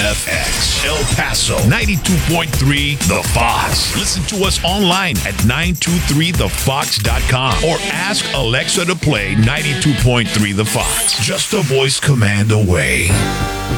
FX. El Paso, 92.3 The Fox. Listen to us online at 923thefox.com or ask Alexa to play 92.3 The Fox. Just a voice command away.